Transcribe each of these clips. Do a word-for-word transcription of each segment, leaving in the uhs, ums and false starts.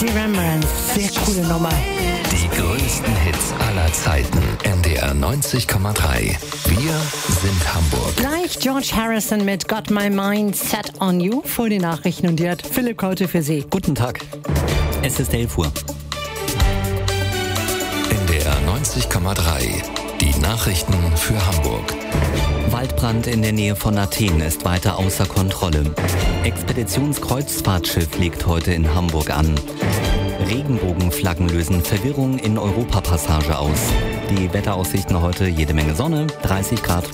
Die Rembrandts, sehr coole Nummer. Die größten Hits aller Zeiten. N D R neunzig Komma drei. Wir sind Hamburg. Gleich George Harrison mit Got My Mind Set on You. Vor die Nachrichten und die hat Philipp Kaute für Sie. Guten Tag. Es ist elf Uhr. N D R neunzig Komma drei. Die Nachrichten für Hamburg. Waldbrand in der Nähe von Athen ist weiter außer Kontrolle. Expeditionskreuzfahrtschiff legt heute in Hamburg an. Regenbogenflaggen lösen Verwirrung in Europapassage aus. Die Wetteraussichten heute: jede Menge Sonne, dreißig Grad.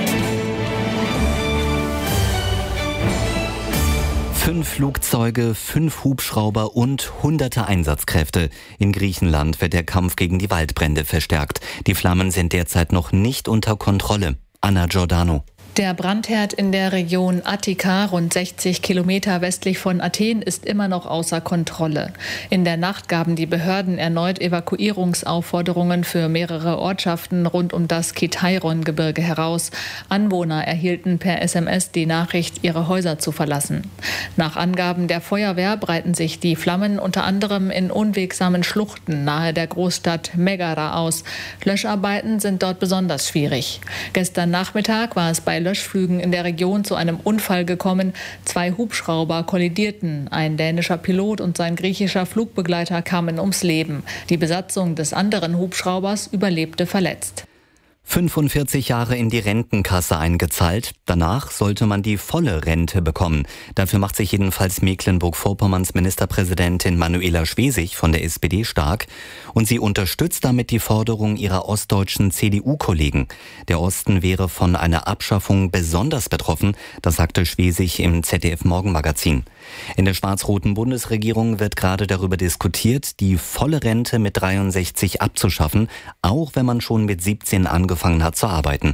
Fünf Flugzeuge, fünf Hubschrauber und hunderte Einsatzkräfte. In Griechenland wird der Kampf gegen die Waldbrände verstärkt. Die Flammen sind derzeit noch nicht unter Kontrolle. Anna Giordano. Der Brandherd in der Region Attika, rund sechzig Kilometer westlich von Athen, ist immer noch außer Kontrolle. In der Nacht gaben die Behörden erneut Evakuierungsaufforderungen für mehrere Ortschaften rund um das Kitairon-Gebirge heraus. Anwohner erhielten per S M S die Nachricht, ihre Häuser zu verlassen. Nach Angaben der Feuerwehr breiten sich die Flammen unter anderem in unwegsamen Schluchten nahe der Großstadt Megara aus. Löscharbeiten sind dort besonders schwierig. Gestern Nachmittag war es bei Löschflügen in der Region zu einem Unfall gekommen. Zwei Hubschrauber kollidierten. Ein dänischer Pilot und sein griechischer Flugbegleiter kamen ums Leben. Die Besatzung des anderen Hubschraubers überlebte verletzt. fünfundvierzig Jahre in die Rentenkasse eingezahlt. Danach sollte man die volle Rente bekommen. Dafür macht sich jedenfalls Mecklenburg-Vorpommerns Ministerpräsidentin Manuela Schwesig von der S P D stark. Und sie unterstützt damit die Forderung ihrer ostdeutschen C D U-Kollegen. Der Osten wäre von einer Abschaffung besonders betroffen, das sagte Schwesig im Z D F-Morgenmagazin. In der schwarz-roten Bundesregierung wird gerade darüber diskutiert, die volle Rente mit dreiundsechzig abzuschaffen, auch wenn man schon mit siebzehn angefangen hat zu arbeiten.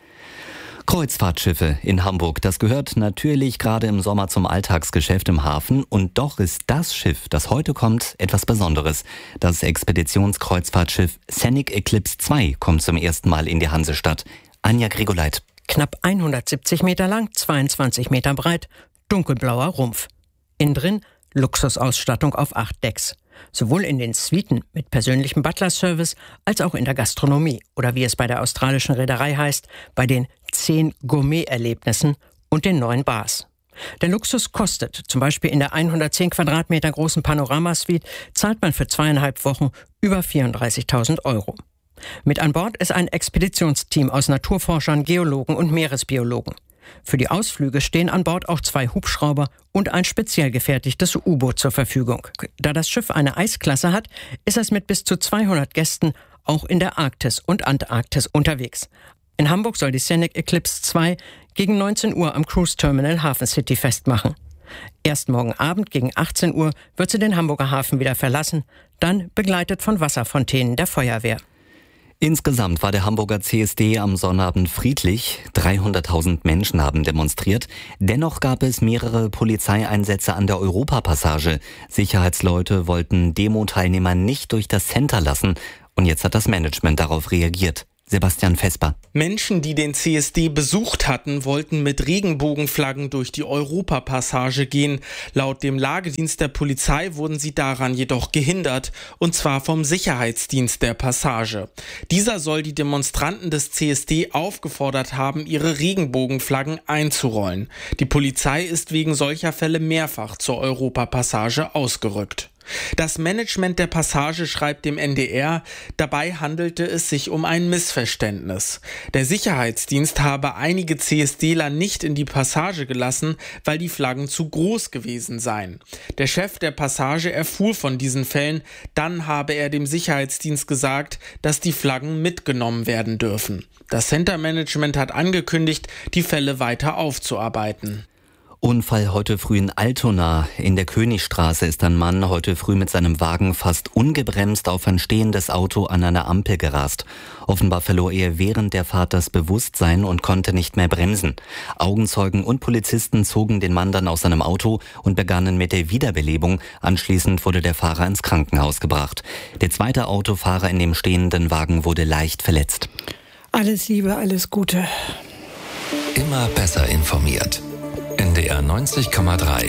Kreuzfahrtschiffe in Hamburg, das gehört natürlich gerade im Sommer zum Alltagsgeschäft im Hafen. Und doch ist das Schiff, das heute kommt, etwas Besonderes. Das Expeditionskreuzfahrtschiff Scenic Eclipse zwei kommt zum ersten Mal in die Hansestadt. Anja Grigoleit. Knapp hundertsiebzig Meter lang, zweiundzwanzig Meter breit, dunkelblauer Rumpf. Innen drin Luxusausstattung auf acht Decks. Sowohl in den Suiten mit persönlichem Butler-Service als auch in der Gastronomie oder wie es bei der australischen Reederei heißt, bei den zehn Gourmet-Erlebnissen und den neun Bars. Der Luxus kostet. Zum Beispiel in der hundertzehn Quadratmeter großen Panorama-Suite zahlt man für zweieinhalb Wochen über vierunddreißigtausend Euro. Mit an Bord ist ein Expeditionsteam aus Naturforschern, Geologen und Meeresbiologen. Für die Ausflüge stehen an Bord auch zwei Hubschrauber und ein speziell gefertigtes U-Boot zur Verfügung. Da das Schiff eine Eisklasse hat, ist es mit bis zu zweihundert Gästen auch in der Arktis und Antarktis unterwegs. In Hamburg soll die Scenic Eclipse zwei gegen neunzehn Uhr am Cruise Terminal Hafen City festmachen. Erst morgen Abend gegen achtzehn Uhr wird sie den Hamburger Hafen wieder verlassen, dann begleitet von Wasserfontänen der Feuerwehr. Insgesamt war der Hamburger C S D am Sonnabend friedlich. dreihunderttausend Menschen haben demonstriert. Dennoch gab es mehrere Polizeieinsätze an der Europapassage. Sicherheitsleute wollten Demo-Teilnehmer nicht durch das Center lassen. Und jetzt hat das Management darauf reagiert. Sebastian Vesper. Menschen, die den C S D besucht hatten, wollten mit Regenbogenflaggen durch die Europapassage gehen. Laut dem Lagedienst der Polizei wurden sie daran jedoch gehindert, und zwar vom Sicherheitsdienst der Passage. Dieser soll die Demonstranten des C S D aufgefordert haben, ihre Regenbogenflaggen einzurollen. Die Polizei ist wegen solcher Fälle mehrfach zur Europapassage ausgerückt. Das Management der Passage schreibt dem N D R, dabei handelte es sich um ein Missverständnis. Der Sicherheitsdienst habe einige CSDler nicht in die Passage gelassen, weil die Flaggen zu groß gewesen seien. Der Chef der Passage erfuhr von diesen Fällen, dann habe er dem Sicherheitsdienst gesagt, dass die Flaggen mitgenommen werden dürfen. Das Center-Management hat angekündigt, die Fälle weiter aufzuarbeiten. Unfall heute früh in Altona. In der Königstraße ist ein Mann heute früh mit seinem Wagen fast ungebremst auf ein stehendes Auto an einer Ampel gerast. Offenbar verlor er während der Fahrt das Bewusstsein und konnte nicht mehr bremsen. Augenzeugen und Polizisten zogen den Mann dann aus seinem Auto und begannen mit der Wiederbelebung. Anschließend wurde der Fahrer ins Krankenhaus gebracht. Der zweite Autofahrer in dem stehenden Wagen wurde leicht verletzt. Alles Liebe, alles Gute. Immer besser informiert. N D R neunzig Komma drei. Da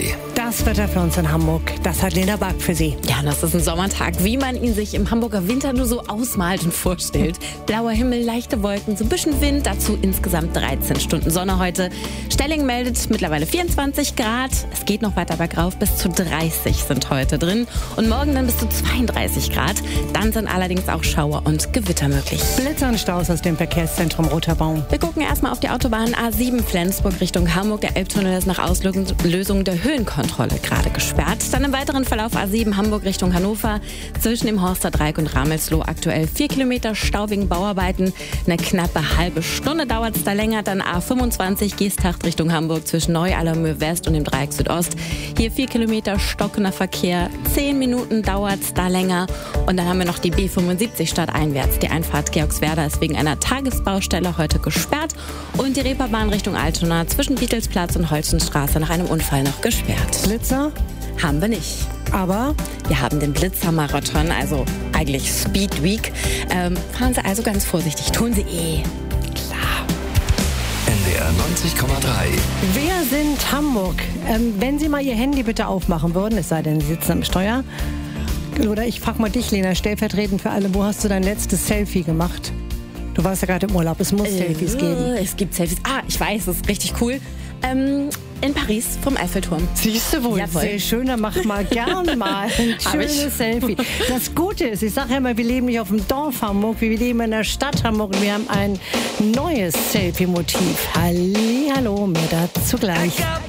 Das Wetter für uns in Hamburg, das hat Lena Bark für Sie. Ja, das ist ein Sommertag, wie man ihn sich im Hamburger Winter nur so ausmalt und vorstellt. Blauer Himmel, leichte Wolken, so ein bisschen Wind, dazu insgesamt dreizehn Stunden Sonne heute. Stelling meldet mittlerweile vierundzwanzig Grad. Es geht noch weiter bergauf, bis zu dreißig sind heute drin. Und morgen dann bis zu zweiunddreißig Grad. Dann sind allerdings auch Schauer und Gewitter möglich. Blitzer und Staus aus dem Verkehrszentrum Roter Baum. Wir gucken erstmal auf die Autobahn A sieben Flensburg Richtung Hamburg. Der Elbtunnel ist nach Auslösung der Höhenkontrolle gerade gesperrt. Dann im weiteren Verlauf A sieben Hamburg Richtung Hannover. Zwischen dem Horster Dreieck und Ramelsloh aktuell vier Kilometer Stau wegen Bauarbeiten. Eine knappe halbe Stunde dauert es da länger. Dann A fünfundzwanzig Geesthacht Richtung Hamburg zwischen Neu-Allermöhe West und dem Dreieck Südost. Hier vier Kilometer stockender Verkehr. Zehn Minuten dauert es da länger. Und dann haben wir noch die B fünfundsiebzig stadteinwärts. Die Einfahrt Georgswerda ist wegen einer Tagesbaustelle heute gesperrt. Und die Reeperbahn Richtung Altona zwischen Bietelsplatz und Holzenstraße nach einem Unfall noch gesperrt. Blitzer? Haben wir nicht. Aber wir haben den Blitzermarathon, also eigentlich Speed Week. Ähm, fahren Sie also ganz vorsichtig. Tun Sie eh. Klar. N D R neunzig Komma drei. Wir sind Hamburg. Ähm, wenn Sie mal Ihr Handy bitte aufmachen würden, es sei denn, Sie sitzen am Steuer. Oder ich frage mal dich, Lena, stellvertretend für alle, wo hast du dein letztes Selfie gemacht? Du warst ja gerade im Urlaub, es muss äh, Selfies geben. Es gibt Selfies. Ah, ich weiß, das ist richtig cool. Ähm, in Paris vom Eiffelturm. Siehst du wohl, Jawohl. Sehr schön, dann mach mal gern mal ein schönes Selfie. Das Gute ist, ich sage ja immer, wir leben nicht auf dem Dorf Hamburg, wir leben in der Stadt Hamburg und wir haben ein neues Selfie-Motiv. Halli, hallo, mehr dazu gleich.